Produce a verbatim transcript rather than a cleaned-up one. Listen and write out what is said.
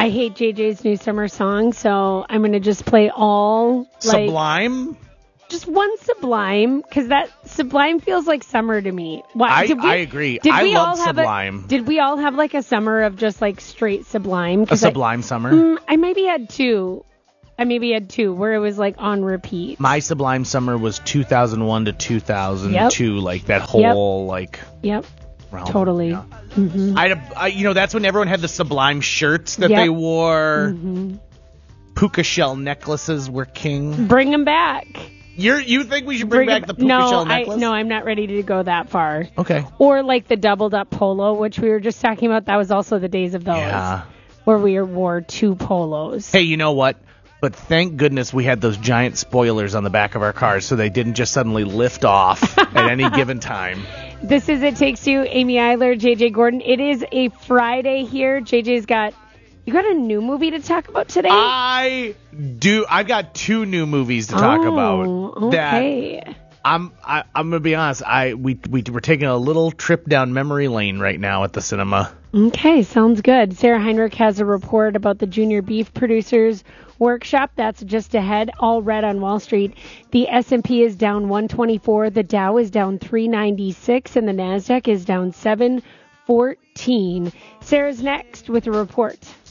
I hate J J's new summer song, so I'm going to just play all, like... Sublime? Just one Sublime, because that Sublime feels like summer to me. Why, I, did we, I agree. Did I we love all have Sublime. A, did we all have, like, a summer of just, like, straight Sublime? A Sublime I, summer? Mm, I maybe had two. I maybe had two, where it was, like, on repeat. My Sublime summer was two thousand one to two thousand two, yep. like, that whole, yep. like... Yep. Realm. Totally. Yeah. Mm-hmm. I, I, you know, that's when everyone had the Sublime shirts that yep. they wore. Mm-hmm. Puka shell necklaces were king. Bring them back. You're, you think we should bring, bring back the puka no, shell necklace? I, no, I'm not ready to go that far. Okay. Or like the doubled up polo, which we were just talking about. That was also the days of those. Yeah. Where we wore two polos. Hey, you know what? But thank goodness we had those giant spoilers on the back of our cars so they didn't just suddenly lift off at any given time. This is It Takes Two. Amy Eiler, J J Gordon. It is a Friday here. J J's got... You got a new movie to talk about today? I do. I've got two new movies to talk oh, about. Okay. That I'm I, I'm gonna be honest. I we we we're taking a little trip down memory lane right now at the cinema. Okay, sounds good. Sarah Heinrich has a report about the Junior Beef Producers Workshop. That's just ahead. All red on Wall Street. The S and P is down one twenty-four. The Dow is down three ninety-six, and the Nasdaq is down seven fourteen. Sarah's next with a report.